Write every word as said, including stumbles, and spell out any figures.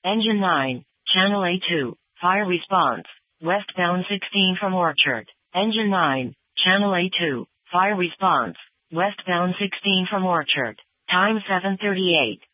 Engine nine, Channel A two, fire response, westbound sixteen from Orchard. Engine nine, Channel A two, fire response, westbound sixteen from Orchard. Time seven thirty-eight.